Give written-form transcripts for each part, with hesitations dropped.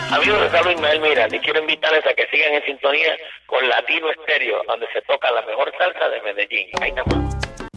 Amigos de Salud Ismael Mira, te quiero invitarles a que sigan en sintonía con Latino Estéreo, donde se toca la mejor salsa de Medellín. Ahí estamos.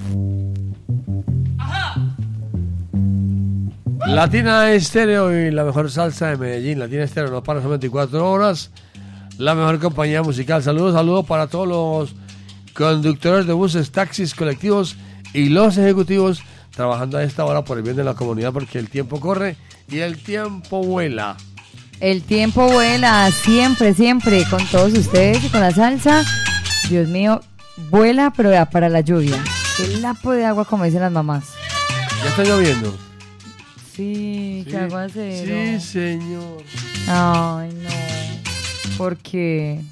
Latina Estéreo y la mejor salsa de Medellín. Latina Estéreo no para, son 24 horas. La mejor compañía musical. Saludos para todos los conductores de buses, taxis, colectivos y los ejecutivos trabajando a esta hora por el bien de la comunidad, porque el tiempo corre y el tiempo vuela. El tiempo vuela, siempre, siempre, con todos ustedes y con la salsa. Dios mío, vuela, pero ya para la lluvia. Qué lapo de agua, como dicen las mamás. ¿Ya está lloviendo? Sí, qué aguacero. Sí, señor. Ay, no. ¿Por qué?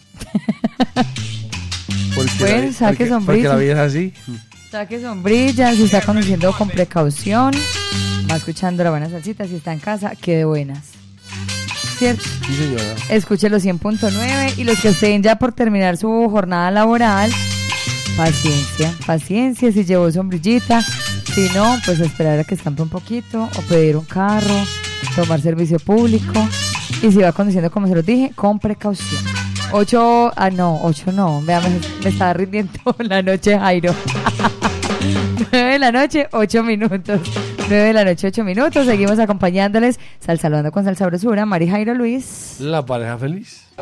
Bueno, saque sombrilla. Porque la vida es así. Saque sombrilla, si está conduciendo con precaución, va escuchando la buena salsita, si está en casa, quede buenas. ¿Cierto? Sí, señora. Escuche los 100.9 y los que estén ya por terminar su jornada laboral, paciencia, si llevó sombrillita, si no, pues esperar a que escampe un poquito o pedir un carro, tomar servicio público y si va conduciendo, como se los dije, con precaución. 8 no, vea, me estaba rindiendo la noche, Jairo. 9 de la noche, 8 minutos. 9 de la noche, 8 minutos. Seguimos acompañándoles. Saludando con Salsa Brosura, Mari Jairo Luis. La pareja feliz.